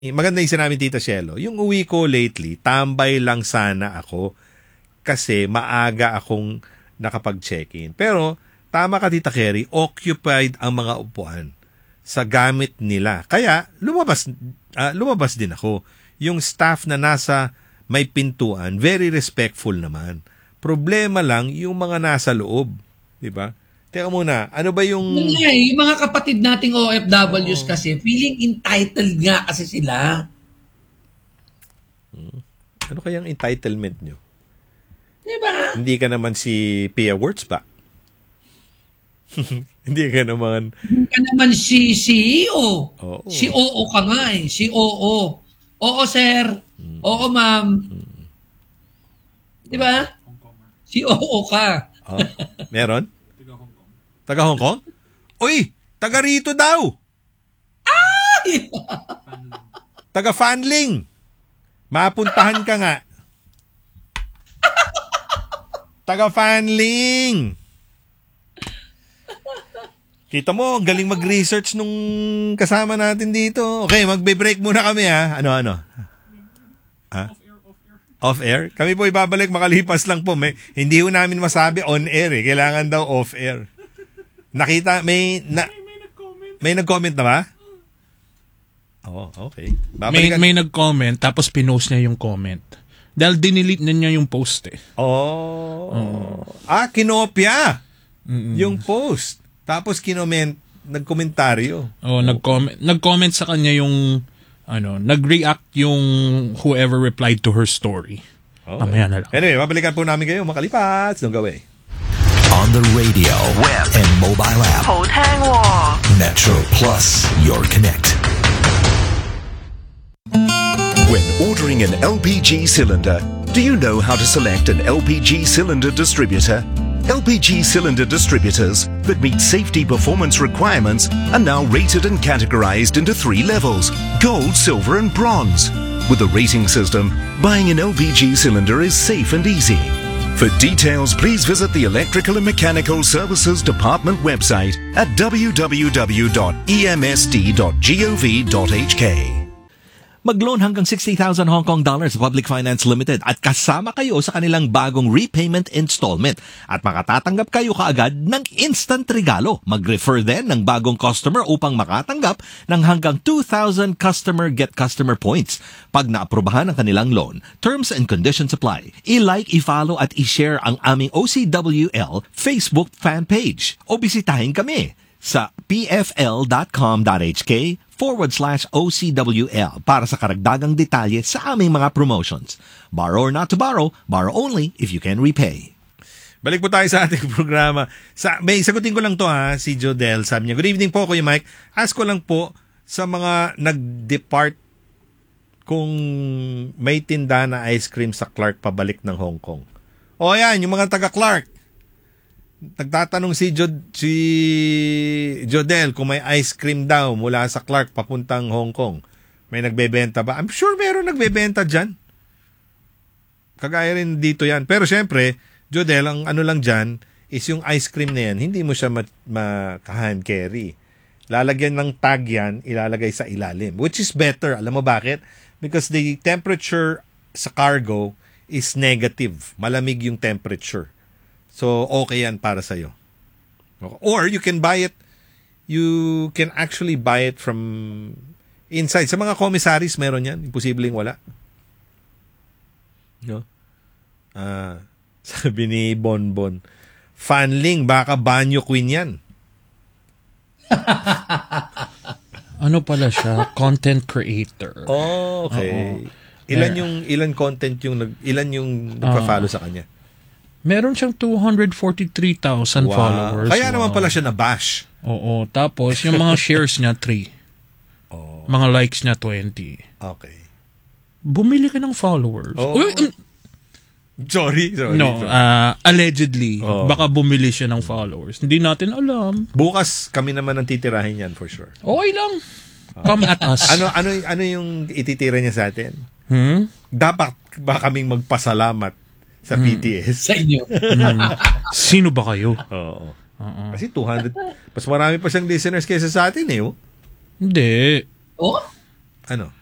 maganda yung sinabi Tita Shelo. Yung uwi ko lately, tambay lang sana ako kasi maaga akong nakapag-check-in. Pero, tama ka Tita Kerry, occupied ang mga upuan sa gamit nila. Kaya, lumabas din ako. Yung staff na nasa may pintuan, very respectful naman. Problema lang, yung mga nasa loob. Diba? Teka muna, ano ba yung... Yung mga kapatid nating OFWs kasi, feeling entitled nga kasi sila. Ano kayang entitlement nyo? Diba? Hindi ka naman si Pia Wurtzbach. Hindi ka naman... Hindi ka naman si CEO. Oo. Si OO ka nga eh. Si OO. Oo, sir. Oo, ma'am. Diba? Si OO ka. Meron? Taga Hong Kong? Uy! Taga rito daw! Ay! Taga Fanling! Mapuntahan ka nga. Taga Fanling! Kita mo, ang galing mag-research nung kasama natin dito. Okay, magbe-break muna kami ha. Ano? Ha? Off-air? Kami po ibabalik, makalipas lang po. Hindi ho namin masabi on-air eh. Kailangan daw off-air. Nakita, may nag-comment na ba? Oh, okay. May nag-comment, tapos pinost niya yung comment. Dahil dinelete na niya yung post eh. Kinopya yung post. Tapos nagkomentaryo. Nag-comment sa kanya yung, nag-react yung whoever replied to her story. Mamaya na lang. Anyway, babalikan po namin kayo makalipas. Don't go away. On the radio, web, and mobile app. 好聽喎 Metro Plus, your connect. When ordering an LPG cylinder, do you know how to select an LPG cylinder distributor? LPG cylinder distributors that meet safety performance requirements are now rated and categorized into 3 levels: gold, silver, and bronze. With the rating system, buying an LPG cylinder is safe and easy. For details, please visit the Electrical and Mechanical Services Department website at www.emsd.gov.hk. Mag-loan hanggang 60,000 Hong Kong dollars Public Finance Limited at kasama kayo sa kanilang bagong repayment installment at makatatanggap kayo kaagad ng instant regalo. Mag-refer din ng bagong customer upang makatanggap ng hanggang 2,000 customer get customer points. Pag naaprubahan ang kanilang loan, terms and conditions apply. I-like, i-follow at i-share ang aming OCWL Facebook fan page o bisitahin kami sa pfl.com.hk/OCWL para sa karagdagang detalye sa aming mga promotions. Borrow or not to borrow only if you can repay. Balik po tayo sa ating programa. Sagutin ko lang to ha, si Jodel. Sabi niya, good evening po, Kuya Mike. Ask ko lang po sa mga nag-depart kung may tinda na ice cream sa Clark pabalik ng Hong Kong. O yan, yung mga taga-Clark. Nagtatanong si Jodel kung may ice cream daw mula sa Clark papuntang Hong Kong. May nagbebenta ba? I'm sure meron nagbebenta dyan. Kagaya rin dito yan. Pero syempre, Jodel, ang ano lang dyan is yung ice cream na yan, hindi mo siya maka-hand carry. Lalagyan ng tag yan, ilalagay sa ilalim. Which is better. Alam mo bakit? Because the temperature sa cargo is negative. Malamig yung temperature. So, okay yan para sa'yo. Or, you can actually buy it from inside. Sa mga commissaries, meron yan. Imposibleng wala. No? Sabi ni Bonbon, Fanling, baka banyo queen yan. Ano pala siya? Content creator. Oh, okay. Ilan content ilan yung nagpa-follow sa kanya? Meron siyang 243,000 followers. Kaya naman pala siya na-bash. Oo. Tapos, yung mga shares niya, 3. Mga likes niya, 20. Okay. Bumili ka ng followers. Sorry. No, allegedly. Baka bumili siya ng followers. Hindi natin alam. Bukas, kami naman ang titirahin yan for sure. Okay lang. Come at us. Ano yung ititira niya sa atin? Dapat ba kaming magpasalamat sa PTS? Sa inyo. Sino ba kayo? Oo. Kasi 200, mas marami pa siyang listeners kaysa sa atin eh. Hindi. Oh? Ano?